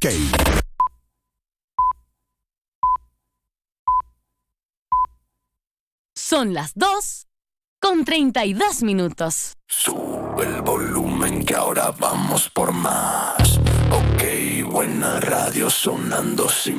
Ok. Son las 2:32. Sube el volumen que ahora vamos por más. Ok, buena radio sonando sin